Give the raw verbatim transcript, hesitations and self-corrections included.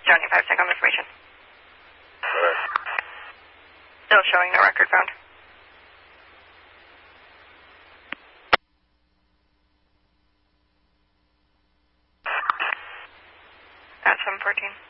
Johnny five, second information. Alright. Still showing no record found. At seven fourteen.